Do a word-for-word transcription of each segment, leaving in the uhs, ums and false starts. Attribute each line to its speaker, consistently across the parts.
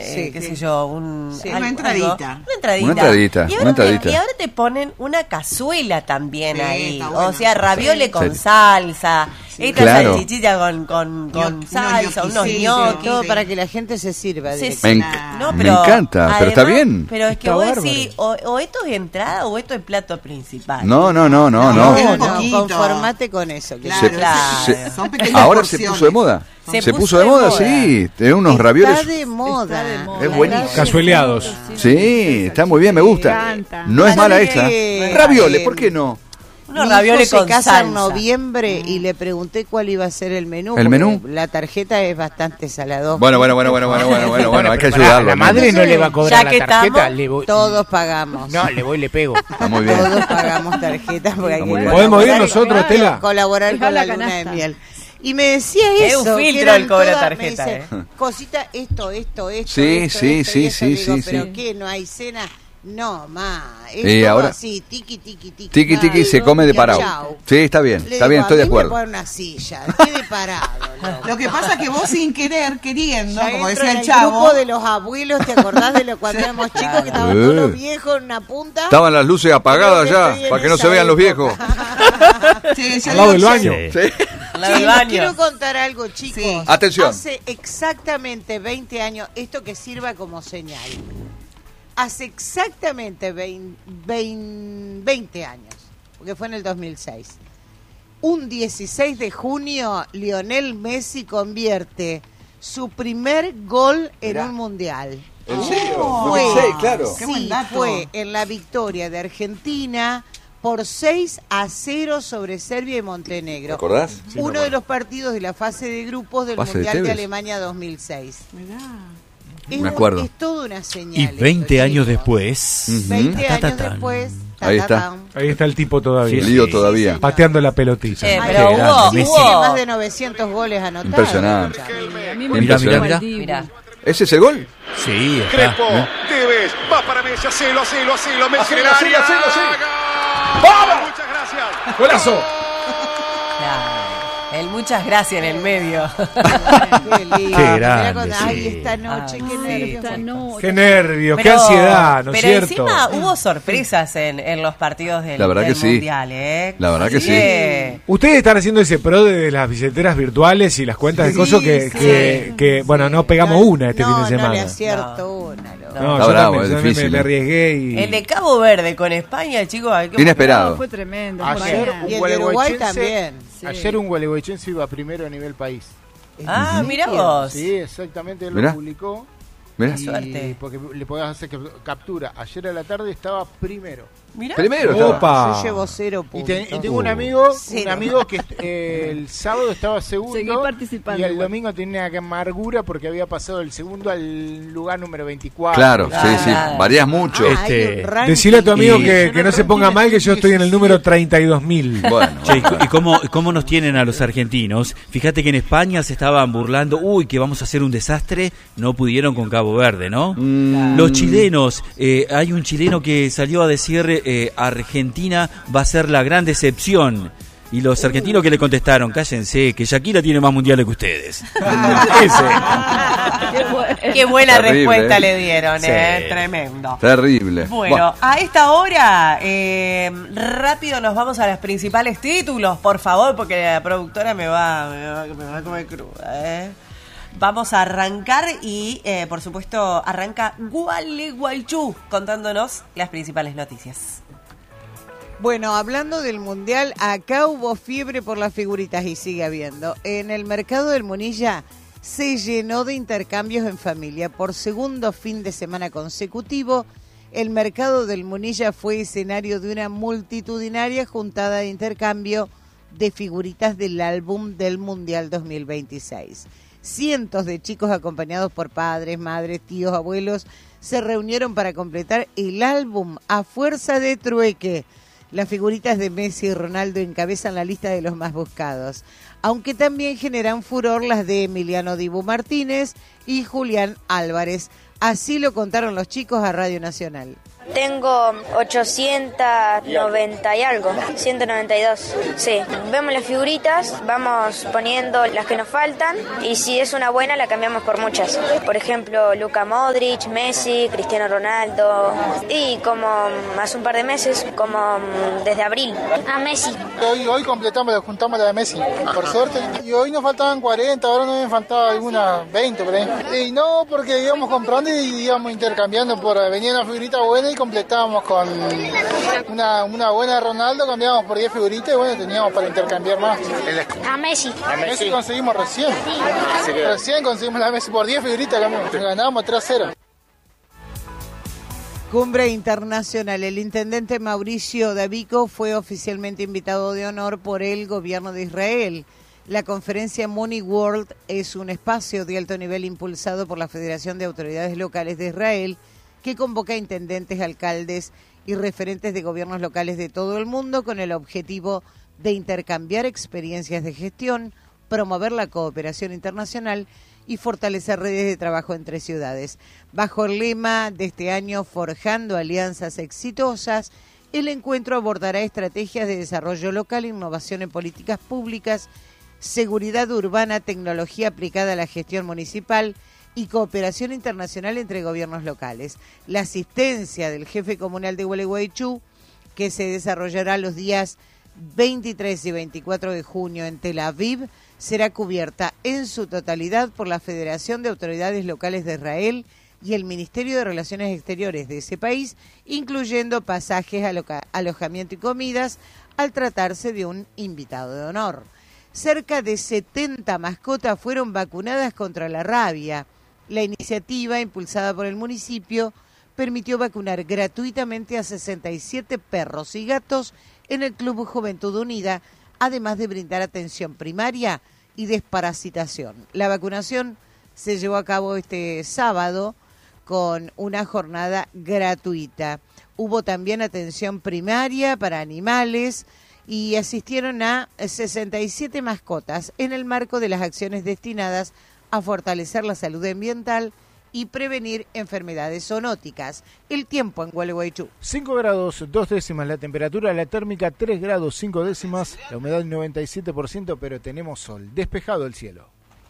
Speaker 1: eh, qué sé yo, un,
Speaker 2: sí,
Speaker 1: algo,
Speaker 2: una entradita.
Speaker 1: Algo, una entradita.
Speaker 3: Una entradita,
Speaker 1: Y ahora,
Speaker 3: una entradita.
Speaker 1: Te, y ahora te ponen una cazuela también
Speaker 2: Sí,
Speaker 1: ahí.
Speaker 2: está bueno.
Speaker 1: O sea, raviole
Speaker 3: Sí.
Speaker 1: con
Speaker 3: Sí.
Speaker 1: salsa,
Speaker 2: Sí.
Speaker 1: esta
Speaker 3: Claro.
Speaker 1: salchichita con, con, con
Speaker 2: Unos
Speaker 1: salsa, unos
Speaker 2: ñoquisitos.
Speaker 1: ñoquis.
Speaker 4: Todo
Speaker 2: Sí.
Speaker 4: para que la gente se sirva.
Speaker 1: Sí,
Speaker 4: directo.
Speaker 3: Me,
Speaker 1: sí.
Speaker 3: enc-
Speaker 1: No,
Speaker 3: me
Speaker 1: pero
Speaker 3: encanta, pero está
Speaker 1: además-
Speaker 3: bien.
Speaker 1: Pero es que
Speaker 5: Está
Speaker 1: vos
Speaker 5: bárbaro.
Speaker 1: decís, o, o esto es entrada o esto es plato principal.
Speaker 3: No, no, no, no,
Speaker 2: No,
Speaker 3: no.
Speaker 2: queda
Speaker 4: No,
Speaker 2: un
Speaker 4: no,
Speaker 2: poquito.
Speaker 4: conformate con eso. Que
Speaker 2: Claro,
Speaker 3: Se-
Speaker 1: claro.
Speaker 3: se-
Speaker 2: son pequeñas
Speaker 3: ahora se
Speaker 2: porciones.
Speaker 3: puso de moda.
Speaker 1: Se
Speaker 3: Se,
Speaker 1: puso
Speaker 3: puso de
Speaker 1: de
Speaker 3: moda,
Speaker 1: moda.
Speaker 3: sí. Tiene unos
Speaker 4: está
Speaker 3: ravioles.
Speaker 4: de moda.
Speaker 6: Está de moda.
Speaker 3: Es buenísimo.
Speaker 5: Cazueleados.
Speaker 3: Sí, está muy bien, me gusta.
Speaker 6: encanta.
Speaker 3: No es
Speaker 4: ¿Sabe
Speaker 3: mala
Speaker 4: qué?
Speaker 3: esta.
Speaker 4: Eh,
Speaker 3: Ravioles, ¿por qué no?
Speaker 1: Unos
Speaker 4: Mi
Speaker 1: ravioles
Speaker 4: hijo
Speaker 1: con
Speaker 4: se casa
Speaker 1: salsa.
Speaker 4: en noviembre y le pregunté cuál iba a ser el menú.
Speaker 3: ¿El
Speaker 4: porque
Speaker 3: menú?
Speaker 4: La tarjeta es bastante salado.
Speaker 3: Bueno, bueno, bueno, bueno, bueno, bueno, bueno, bueno, hay que
Speaker 5: pero pará,
Speaker 3: ayudarlo.
Speaker 5: La
Speaker 3: ¿no?
Speaker 5: madre no le va a cobrar
Speaker 1: Ya que
Speaker 5: la tarjeta,
Speaker 1: estamos,
Speaker 5: le voy,
Speaker 4: Todos pagamos.
Speaker 5: No, le voy y le pego.
Speaker 3: Está muy bien.
Speaker 4: Todos pagamos tarjetas porque hay
Speaker 3: Está
Speaker 4: que
Speaker 3: muy bien.
Speaker 5: ¿Podemos ir
Speaker 4: colaborar-
Speaker 5: nosotros, Tela?
Speaker 4: Colaborar
Speaker 6: Dejá
Speaker 4: con la
Speaker 6: la
Speaker 4: luna de
Speaker 6: canasta.
Speaker 4: miel. Y me decía
Speaker 1: Es
Speaker 4: eso.
Speaker 1: un
Speaker 4: que
Speaker 1: filtro
Speaker 4: eran
Speaker 1: el cobra
Speaker 4: todas,
Speaker 1: tarjeta,
Speaker 4: me dice,
Speaker 1: eh.
Speaker 4: Cosita, esto, esto, esto.
Speaker 3: Sí,
Speaker 4: esto,
Speaker 3: sí,
Speaker 4: esto,
Speaker 3: sí,
Speaker 4: y esto.
Speaker 3: sí,
Speaker 4: Le digo,
Speaker 3: sí,
Speaker 4: ¿pero
Speaker 3: sí.
Speaker 4: qué? ¿No hay cena? No, ma. Es
Speaker 3: Y
Speaker 4: todo
Speaker 3: ahora-
Speaker 4: así, tiqui, tiqui, tiqui.
Speaker 3: Tiki tiki
Speaker 4: nada,
Speaker 3: se
Speaker 4: ¿no?
Speaker 3: come de
Speaker 4: Y
Speaker 3: parado.
Speaker 4: chau.
Speaker 3: Sí, está bien,
Speaker 4: Le
Speaker 3: está
Speaker 4: digo,
Speaker 3: bien,
Speaker 4: a
Speaker 3: estoy de
Speaker 4: mí
Speaker 3: acuerdo.
Speaker 4: Me pone una silla, quede parado. loco.
Speaker 2: Lo que pasa es que vos sin querer, queriendo,
Speaker 4: Ya
Speaker 2: como
Speaker 4: entro
Speaker 2: decía
Speaker 4: en
Speaker 2: el
Speaker 4: el
Speaker 2: chavo,
Speaker 4: grupo de los abuelos, ¿te acordás de lo cuando éramos chicos que estaban todos los viejos en una punta?
Speaker 3: Estaban las luces apagadas
Speaker 4: Creo que
Speaker 3: ya,
Speaker 4: estoy en
Speaker 3: para que no
Speaker 4: esa
Speaker 3: se vean los viejos.
Speaker 4: época.
Speaker 2: sí, yo
Speaker 5: Al lado del
Speaker 2: digo,
Speaker 5: baño.
Speaker 3: Sí.
Speaker 1: Al lado
Speaker 4: Sí,
Speaker 1: del
Speaker 4: les
Speaker 1: baño.
Speaker 4: quiero contar algo, chicos.
Speaker 2: Sí.
Speaker 3: Atención.
Speaker 4: Hace exactamente veinte años, esto que sirva como señal. Hace exactamente veinte, veinte años, porque fue en el dos mil seis. Un dieciséis de junio, Lionel Messi convierte su primer gol en
Speaker 3: Mirá.
Speaker 4: un mundial.
Speaker 3: ¿En serio?
Speaker 4: Fue,
Speaker 3: dos mil seis, claro.
Speaker 2: Qué buen
Speaker 4: sí,
Speaker 2: dato.
Speaker 4: fue en la victoria de Argentina por seis a cero sobre Serbia y Montenegro.
Speaker 3: ¿Te acordás?
Speaker 4: Uno de los partidos de la fase de grupos del
Speaker 3: Fase de
Speaker 4: Mundial de,
Speaker 3: Tevez.
Speaker 4: Alemania dos mil seis. Es,
Speaker 3: Me
Speaker 4: un-
Speaker 3: acuerdo.
Speaker 4: es toda una señal.
Speaker 7: Y
Speaker 4: esto,
Speaker 7: veinte años
Speaker 4: chicos.
Speaker 7: después.
Speaker 3: Ujú.
Speaker 4: veinte
Speaker 7: Ta, ta, ta,
Speaker 4: años
Speaker 7: tan.
Speaker 4: después. ta,
Speaker 3: Ahí
Speaker 4: ta,
Speaker 3: está.
Speaker 4: tan.
Speaker 5: Ahí está el tipo todavía.
Speaker 7: Sí,
Speaker 3: Lío
Speaker 7: sí.
Speaker 3: todavía.
Speaker 4: Sí,
Speaker 5: Pateando la pelotita.
Speaker 1: Che,
Speaker 4: Ay,
Speaker 1: pero
Speaker 7: qué
Speaker 1: hubo,
Speaker 7: grande,
Speaker 4: Messi
Speaker 1: hubo-
Speaker 4: tiene más de novecientos goles anotados.
Speaker 3: Impresionante.
Speaker 4: escuchame.
Speaker 6: A mí me
Speaker 7: Mirá,
Speaker 6: gustó
Speaker 7: mirá,
Speaker 6: el
Speaker 7: mirá.
Speaker 6: Dibu.
Speaker 1: Mirá.
Speaker 3: ¿Ese es el gol?
Speaker 7: Sí, está.
Speaker 8: Crepo, Tevez, va para Messi, hacelo, hacelo, hacelo, Messi en el
Speaker 3: Hacelo,
Speaker 8: área.
Speaker 3: hacelo, hacelo,
Speaker 8: ¡Gol!
Speaker 3: ¡Vamos!
Speaker 8: Muchas gracias.
Speaker 5: ¡Golazo!
Speaker 1: Claro, el muchas gracias en el medio.
Speaker 4: Qué lindo.
Speaker 7: Qué
Speaker 4: Mirá
Speaker 7: grande,
Speaker 4: cuando-
Speaker 7: sí.
Speaker 4: Ay, esta noche,
Speaker 1: Ah,
Speaker 4: qué
Speaker 1: sí.
Speaker 4: nervios.
Speaker 6: Esta noche.
Speaker 5: ¡Qué nervios! ¡Qué
Speaker 1: Pero-
Speaker 5: ansiedad! ¿No es
Speaker 1: pero
Speaker 5: cierto?
Speaker 1: encima hubo sorpresas en, en los partidos del,
Speaker 3: La verdad
Speaker 1: del
Speaker 3: que sí.
Speaker 1: Mundial, ¿eh?
Speaker 3: La verdad que sí.
Speaker 1: que-
Speaker 5: Ustedes están haciendo ese pro de las billeteras virtuales y las cuentas de
Speaker 2: Sí,
Speaker 5: cosas que,
Speaker 2: sí.
Speaker 5: que, que, bueno, no pegamos
Speaker 4: No,
Speaker 5: una este
Speaker 4: no,
Speaker 5: fin de
Speaker 4: No le
Speaker 5: semana.
Speaker 4: acierto una. loco.
Speaker 5: No,
Speaker 3: Está
Speaker 5: yo
Speaker 3: bravo,
Speaker 5: también,
Speaker 3: es
Speaker 5: yo también
Speaker 3: difícil,
Speaker 5: me, me
Speaker 3: ¿eh?
Speaker 5: arriesgué y...
Speaker 1: El de Cabo Verde con España, chicos. hay que-
Speaker 3: Inesperado.
Speaker 6: No, fue tremendo.
Speaker 5: Ayer
Speaker 6: España.
Speaker 4: Y el de Uruguay
Speaker 9: Gualeguaychense-
Speaker 4: también.
Speaker 6: Sí.
Speaker 9: Ayer un gualeguaychense iba primero a nivel país.
Speaker 1: Ah, mirá vos.
Speaker 9: Sí, exactamente, él
Speaker 3: Mirá.
Speaker 9: lo publicó.
Speaker 3: Mirá.
Speaker 9: Y
Speaker 1: Suerte.
Speaker 9: porque le podías hacer cap- captura. Ayer a la tarde estaba primero.
Speaker 1: Mirá.
Speaker 3: Primero. estaba.
Speaker 5: Opa.
Speaker 4: Yo llevo cero
Speaker 9: Y,
Speaker 4: puntos.
Speaker 9: te- y tengo un amigo, un
Speaker 4: Cero.
Speaker 9: amigo que eh, el sábado estaba segundo
Speaker 6: Seguí participando
Speaker 9: y el
Speaker 6: igual.
Speaker 9: domingo tenía que amargura porque había pasado del segundo al lugar número veinticuatro.
Speaker 3: Claro,
Speaker 1: Ah,
Speaker 3: sí, sí.
Speaker 1: nada.
Speaker 3: Varías mucho.
Speaker 4: Ah, hay
Speaker 7: Este,
Speaker 4: un ranking.
Speaker 5: Decirle a tu amigo
Speaker 7: Y-
Speaker 5: que,
Speaker 9: Yo
Speaker 5: que
Speaker 9: no
Speaker 5: no se ponga
Speaker 9: ranking
Speaker 5: mal, que yo estoy en el número treinta y dos mil.
Speaker 3: Bueno.
Speaker 7: Che, ¿y co- ¿y cómo, cómo nos tienen a los argentinos? Fíjate que en España se estaban burlando, uy, que vamos a hacer un desastre, no pudieron con Cabo Verde, ¿no?
Speaker 3: Mm,
Speaker 7: Los chilenos, eh, hay un chileno que salió a decir, eh, Argentina va a ser la gran decepción. Y los argentinos que le contestaron, cállense, que Shakira tiene más mundiales que ustedes. Ese.
Speaker 6: Qué bueno.
Speaker 1: Qué buena
Speaker 3: Terrible,
Speaker 1: respuesta
Speaker 3: ¿eh?
Speaker 1: le dieron,
Speaker 7: Sí.
Speaker 1: ¿eh? Tremendo.
Speaker 3: Terrible.
Speaker 1: Bueno, a esta hora, eh, rápido nos vamos a los principales títulos, por favor, porque la productora me va, me va, me va a comer cruda, ¿eh? Vamos a arrancar y, eh, por supuesto, arranca Gualeguaychú contándonos las principales noticias.
Speaker 4: Bueno, hablando del Mundial, acá hubo fiebre por las figuritas y sigue habiendo. En el mercado del Munilla se llenó de intercambios en familia. Por segundo fin de semana consecutivo, el mercado del Munilla fue escenario de una multitudinaria juntada de intercambio de figuritas del álbum del Mundial dos mil veintiséis. Cientos de chicos acompañados por padres, madres, tíos, abuelos se reunieron para completar el álbum a fuerza de trueque. Las figuritas de Messi y Ronaldo encabezan la lista de los más buscados, aunque también generan furor las de Emiliano Dibu Martínez, y Julián Álvarez. Así lo contaron los chicos a Radio Nacional.
Speaker 10: Tengo ochocientos noventa y algo, ciento noventa y dos, sí. Vemos las figuritas, vamos poniendo las que nos faltan y si es una buena la cambiamos por muchas. Por ejemplo, Luka Modric, Messi, Cristiano Ronaldo y como hace un par de meses, como desde abril, a Messi.
Speaker 11: Hoy, hoy completamos, juntamos la de Messi, por suerte. Y hoy nos faltaban cuarenta, ahora nos faltaba algunas veinte por ahí. Y no, porque íbamos comprando y íbamos intercambiando, por venía una figurita buena y completábamos con una, una buena de Ronaldo, cambiábamos por diez figuritas y bueno, teníamos para intercambiar más.
Speaker 10: A Messi.
Speaker 11: A Messi conseguimos recién. Sí. Recién conseguimos la Messi por diez figuritas, cambiamos. Ganábamos tres a cero.
Speaker 4: Cumbre internacional. El intendente Mauricio Davico fue oficialmente invitado de honor por el gobierno de Israel. La conferencia Money World es un espacio de alto nivel impulsado por la Federación de Autoridades Locales de Israel que convoca a intendentes, alcaldes y referentes de gobiernos locales de todo el mundo con el objetivo de intercambiar experiencias de gestión, promover la cooperación internacional y fortalecer redes de trabajo entre ciudades. Bajo el lema de este año, Forjando Alianzas Exitosas, el encuentro abordará estrategias de desarrollo local, innovación en políticas públicas, seguridad urbana, tecnología aplicada a la gestión municipal y cooperación internacional entre gobiernos locales. La asistencia del jefe comunal de Gualeguaychú, que se desarrollará los días veintitrés y veinticuatro de junio en Tel Aviv, será cubierta en su totalidad por la Federación de Autoridades Locales de Israel y el Ministerio de Relaciones Exteriores de ese país, incluyendo pasajes, aloca- alojamiento y comidas, al tratarse de un invitado de honor. Cerca de setenta mascotas fueron vacunadas contra la rabia. La iniciativa, impulsada por el municipio, permitió vacunar gratuitamente a sesenta y siete perros y gatos en el Club Juventud Unida, además de brindar atención primaria y desparasitación. La vacunación se llevó a cabo este sábado con una jornada gratuita. Hubo también atención primaria para animales y asistieron a sesenta y siete mascotas en el marco de las acciones destinadas a fortalecer la salud ambiental y prevenir enfermedades zoonóticas. El tiempo en Gualeguaychú.
Speaker 9: cinco grados, dos décimas la temperatura, la térmica tres grados, cinco décimas, la humedad noventa y siete por ciento, pero tenemos sol, despejado el cielo.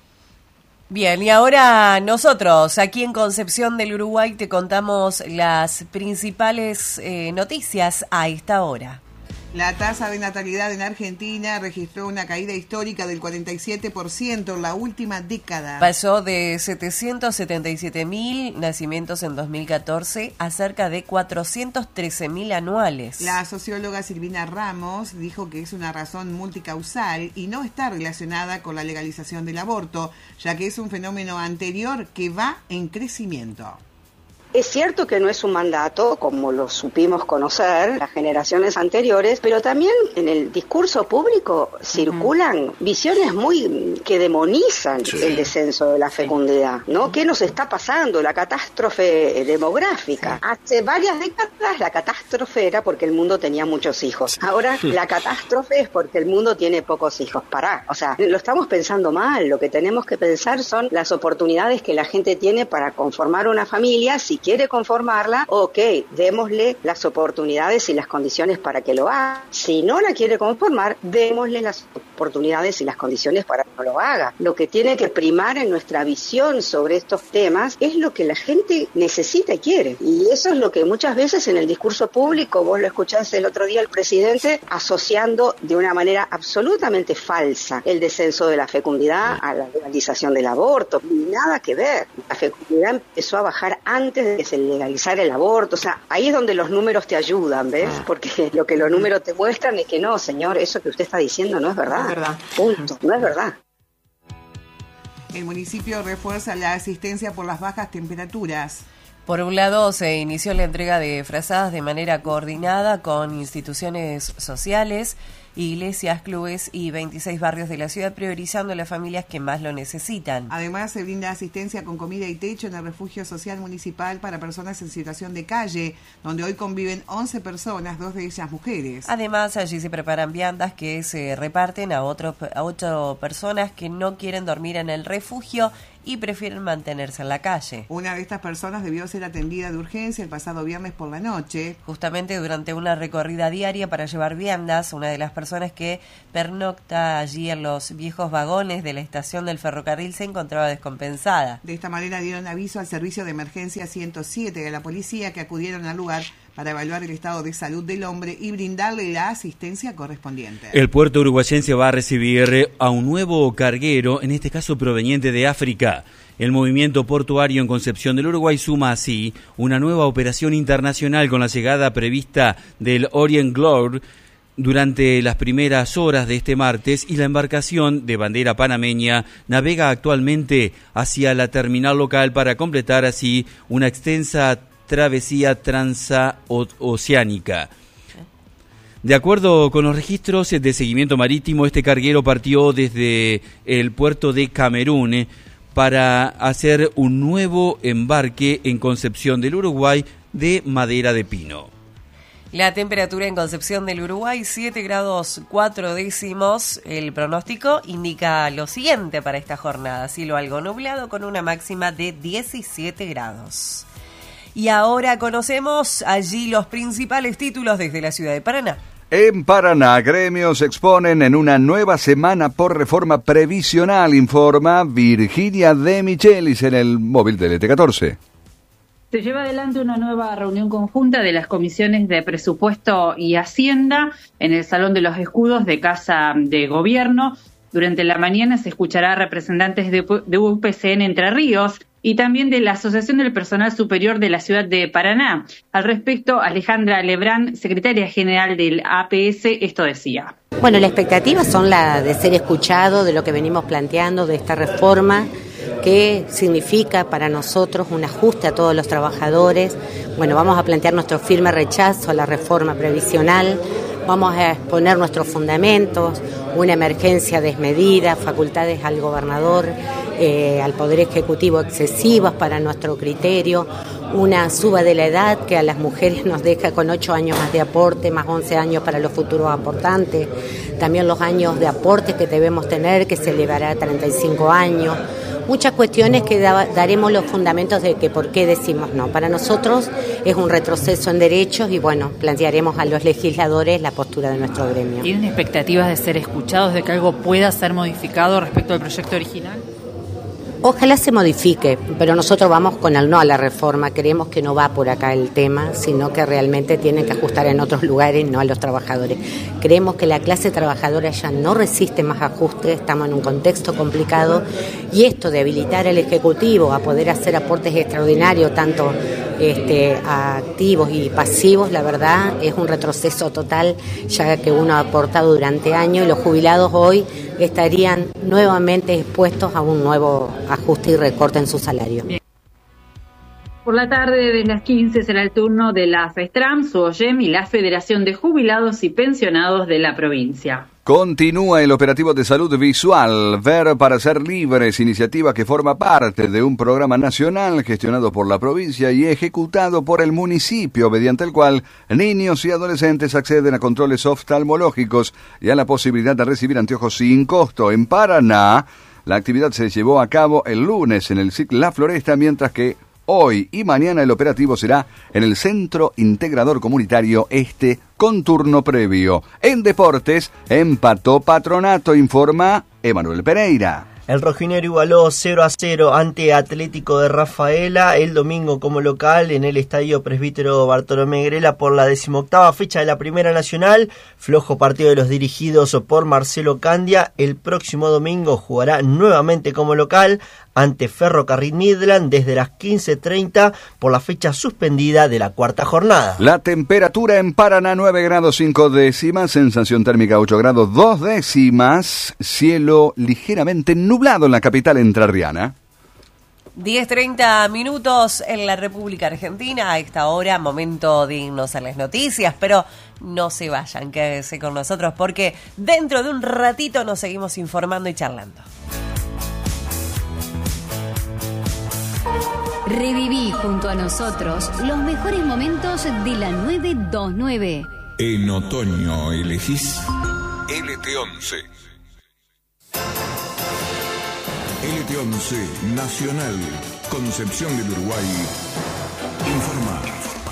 Speaker 1: Bien, y ahora nosotros, aquí en Concepción del Uruguay, te contamos las principales eh, noticias a esta hora.
Speaker 2: La tasa de natalidad en Argentina registró una caída histórica del cuarenta y siete por ciento en la última década.
Speaker 1: Pasó de setecientos setenta y siete mil nacimientos en dos mil catorce a cerca de cuatrocientos trece mil anuales.
Speaker 2: La socióloga Silvina Ramos dijo que es una razón multicausal y no está relacionada con la legalización del aborto, ya que es un fenómeno anterior que va en crecimiento.
Speaker 12: Es cierto que no es un mandato, como lo supimos conocer las generaciones anteriores, pero también en el discurso público circulan uh-huh. visiones muy que demonizan sí. el descenso de la fecundidad, ¿no? ¿Qué nos está pasando? La catástrofe demográfica. Hace varias décadas la catástrofe era porque el mundo tenía muchos hijos. Ahora la catástrofe es porque el mundo tiene pocos hijos. Pará, o sea, lo estamos pensando mal. Lo que tenemos que pensar son las oportunidades que la gente tiene para conformar una familia. Si quiere conformarla, ok, démosle las oportunidades y las condiciones para que lo haga. Si no la quiere conformar, démosle las oportunidades y las condiciones para que no lo haga. Lo que tiene que primar en nuestra visión sobre estos temas es lo que la gente necesita y quiere. Y eso es lo que muchas veces en el discurso público, vos lo escuchaste el otro día el presidente, asociando de una manera absolutamente falsa el descenso de la fecundidad a la legalización del aborto. Nada que ver. La fecundidad empezó a bajar antes de que se legalizara el aborto. O sea, ahí es donde los números te ayudan, ¿ves? Porque lo que los números te muestran es que no, señor, eso que usted está diciendo no es verdad.
Speaker 2: No es verdad.
Speaker 12: Punto, no es verdad.
Speaker 2: El municipio refuerza la asistencia por las bajas temperaturas.
Speaker 1: Por un lado, se inició la entrega de frazadas de manera coordinada con instituciones sociales, iglesias, clubes y veintiséis barrios de la ciudad, priorizando a las familias que más lo necesitan.
Speaker 2: Además, se brinda asistencia con comida y techo en el refugio social municipal para personas en situación de calle, donde hoy conviven once personas, dos de ellas mujeres.
Speaker 1: Además, allí se preparan viandas que se reparten a, otros, a ocho personas que no quieren dormir en el refugio y prefieren mantenerse en la calle.
Speaker 2: Una de estas personas debió ser atendida de urgencia el pasado viernes por la noche.
Speaker 1: Justamente durante una recorrida diaria para llevar viandas, una de las personas que pernocta allí en los viejos vagones de la estación del ferrocarril se encontraba descompensada.
Speaker 2: De esta manera dieron aviso al servicio de emergencia ciento siete de la policía, que acudieron al lugar para evaluar el estado de salud del hombre y brindarle la asistencia correspondiente.
Speaker 7: El puerto uruguayense va a recibir a un nuevo carguero, en este caso proveniente de África. El movimiento portuario en Concepción del Uruguay suma así una nueva operación internacional con la llegada prevista del Orient Glory durante las primeras horas de este martes, y la embarcación de bandera panameña navega actualmente hacia la terminal local para completar así una extensa travesía transoceánica. De acuerdo con los registros de seguimiento marítimo, este carguero partió desde el puerto de Camerún para hacer un nuevo embarque en Concepción del Uruguay de madera de pino.
Speaker 1: La temperatura en Concepción del Uruguay, siete grados cuatro décimos. El pronóstico indica lo siguiente para esta jornada: cielo algo nublado con una máxima de diecisiete grados. Y ahora conocemos allí los principales títulos desde la ciudad de Paraná.
Speaker 3: En Paraná, gremios exponen en una nueva semana por reforma previsional, informa Virginia de Michelis en el móvil del E T catorce.
Speaker 13: Se lleva adelante una nueva reunión conjunta de las comisiones de Presupuesto y Hacienda en el Salón de los Escudos de Casa de Gobierno. Durante la mañana se escuchará a representantes de, de U P C N Entre Ríos y también de la Asociación del Personal Superior de la Ciudad de Paraná. Al respecto, Alejandra Lebrán, secretaria general del A P S, esto decía.
Speaker 14: Bueno, las expectativas son la de ser escuchado, de lo que venimos planteando, de esta reforma, que significa para nosotros un ajuste a todos los trabajadores. Bueno, vamos a plantear nuestro firme rechazo a la reforma previsional, vamos a exponer nuestros fundamentos, una emergencia desmedida, facultades al gobernador, eh, al Poder Ejecutivo excesivas para nuestro criterio, una suba de la edad que a las mujeres nos deja con ocho años más de aporte, más once años para los futuros aportantes, también los años de aporte que debemos tener, que se elevará a treinta y cinco años. Muchas cuestiones que da, daremos los fundamentos de que por qué decimos no. Para nosotros es un retroceso en derechos y bueno, plantearemos a los legisladores la postura de nuestro gremio.
Speaker 6: ¿Tienen expectativas de ser escuchados, de que algo pueda ser modificado respecto al proyecto original?
Speaker 14: Ojalá se modifique, pero nosotros vamos con el no a la reforma. Creemos que no va por acá el tema, sino que realmente tienen que ajustar en otros lugares, no a los trabajadores. Creemos que la clase trabajadora ya no resiste más ajustes, estamos en un contexto complicado y esto de habilitar al Ejecutivo a poder hacer aportes extraordinarios, tanto este, a activos y pasivos, la verdad es un retroceso total, ya que uno ha aportado durante años y los jubilados hoy estarían nuevamente expuestos a un nuevo ajuste y recorte en su salario.
Speaker 13: Bien. Por la tarde, desde las quince, será el turno de la FESTRAM, SUOYEM y la Federación de Jubilados y Pensionados de la provincia.
Speaker 3: Continúa el operativo de salud visual Ver para Ser Libres, iniciativa que forma parte de un programa nacional gestionado por la provincia y ejecutado por el municipio, mediante el cual niños y adolescentes acceden a controles oftalmológicos y a la posibilidad de recibir anteojos sin costo. En Paraná, la actividad se llevó a cabo el lunes en el C I C La Floresta, mientras que hoy y mañana el operativo será en el Centro Integrador Comunitario Este, con turno previo. En deportes, empató Patronato, informa Emanuel Pereira.
Speaker 15: El rojinegro igualó cero a cero ante Atlético de Rafaela el domingo como local en el Estadio Presbítero Bartolomé Grela por la decimoctava fecha de la Primera Nacional. Flojo partido de los dirigidos por Marcelo Candia. El próximo domingo jugará nuevamente como local ante Ferrocarril Midland desde las quince treinta por la fecha suspendida de la cuarta jornada.
Speaker 3: La temperatura en Paraná nueve grados cinco décimas, sensación térmica ocho grados dos décimas, cielo ligeramente nublado en la capital entrerriana.
Speaker 1: diez treinta minutos en la República Argentina. A esta hora, momento de irnos a las noticias, pero no se vayan, quédense con nosotros porque dentro de un ratito nos seguimos informando y charlando.
Speaker 16: Reviví junto a nosotros los mejores momentos de la nueve veintinueve.
Speaker 17: En otoño elegís L T once. L T once Nacional, Concepción del Uruguay. Informa.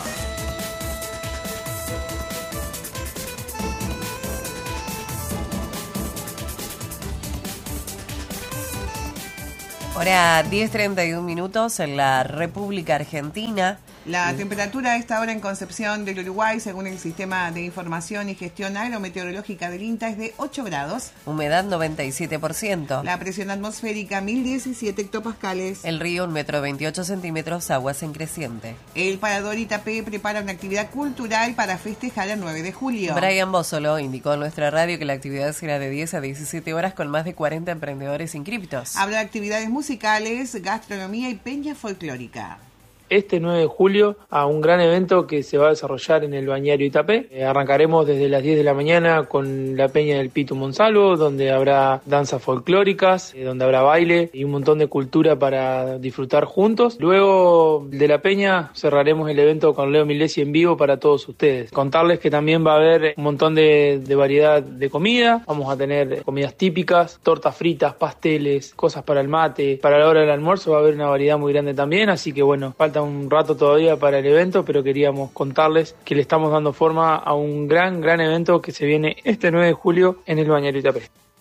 Speaker 1: Hora diez treinta y un minutos en la República Argentina.
Speaker 2: La temperatura a esta hora en Concepción del Uruguay, según el Sistema de Información y Gestión Agrometeorológica del INTA, es de ocho grados.
Speaker 1: Humedad noventa y siete por ciento.
Speaker 2: La presión atmosférica mil diecisiete hectopascales.
Speaker 1: El río un metro veintiocho centímetros, aguas en creciente.
Speaker 2: El Parador Itapé prepara una actividad cultural para festejar el nueve de julio.
Speaker 1: Brian Bósolo indicó en nuestra radio que la actividad será de diez a diecisiete horas con más de cuarenta emprendedores inscriptos.
Speaker 2: Habrá actividades musicales, gastronomía y peña folclórica.
Speaker 18: Este nueve de julio a un gran evento que se va a desarrollar en el Bañario Itapé. Eh, arrancaremos desde las diez de la mañana con la Peña del Pitu Monsalvo, donde habrá danzas folclóricas, eh, donde habrá baile y un montón de cultura para disfrutar juntos. Luego de la Peña cerraremos el evento con Leo Milesi en vivo para todos ustedes. Contarles que también va a haber un montón de, de variedad de comida. Vamos a tener comidas típicas, tortas fritas, pasteles, cosas para el mate. Para la hora del almuerzo va a haber una variedad muy grande también, así que bueno, falta un rato todavía para el evento, pero queríamos contarles que le estamos dando forma a un gran, gran evento que se viene este nueve de julio en el Bañario Itapé.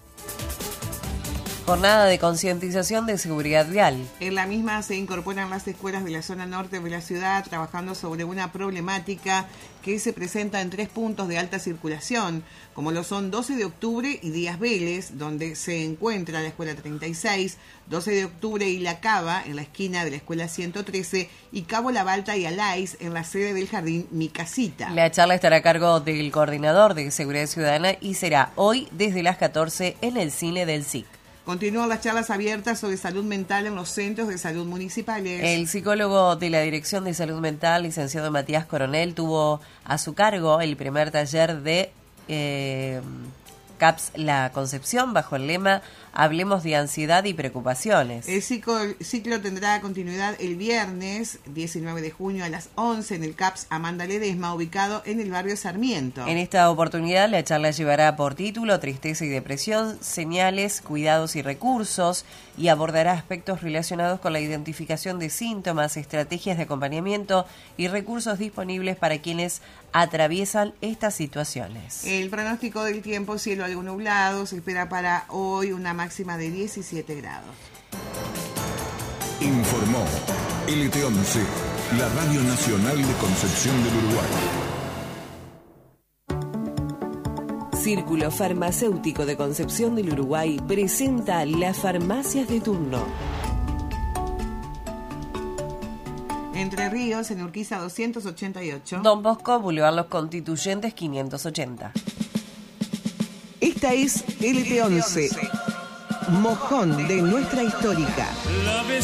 Speaker 1: Jornada de concientización de seguridad vial.
Speaker 2: En la misma se incorporan las escuelas de la zona norte de la ciudad, trabajando sobre una problemática que se presenta en tres puntos de alta circulación, como lo son doce de octubre y Díaz Vélez, donde se encuentra la escuela treinta y seis, doce de octubre y La Cava, en la esquina de la escuela ciento trece, y Cabo La Balta y Alais, en la sede del jardín Mi Casita.
Speaker 1: La charla estará a cargo del coordinador de Seguridad Ciudadana y será hoy desde las catorce en el cine del S I C.
Speaker 2: Continúan las charlas abiertas sobre salud mental en los centros de salud municipales.
Speaker 1: El psicólogo de la Dirección de Salud Mental, licenciado Matías Coronel, tuvo a su cargo el primer taller de eh, CAPS La Concepción bajo el lema Hablemos de ansiedad y preocupaciones.
Speaker 2: El ciclo, el ciclo tendrá continuidad el viernes diecinueve de junio a las once en el CAPS Amanda Ledesma, ubicado en el barrio Sarmiento.
Speaker 1: En esta oportunidad la charla llevará por título Tristeza y depresión, señales, cuidados y recursos, y abordará aspectos relacionados con la identificación de síntomas, estrategias de acompañamiento y recursos disponibles para quienes atraviesan estas situaciones.
Speaker 2: El pronóstico del tiempo: cielo algo nublado, se espera para hoy una máxima de diecisiete grados.
Speaker 17: Informó L T once, la Radio Nacional de Concepción del Uruguay.
Speaker 19: Círculo Farmacéutico de Concepción del Uruguay presenta las farmacias de turno.
Speaker 2: Entre Ríos, en Urquiza doscientos ochenta y ocho.
Speaker 1: Don Bosco, Boulevard Los Constituyentes quinientos ochenta.
Speaker 2: Esta es L T once, mojón de nuestra histórica.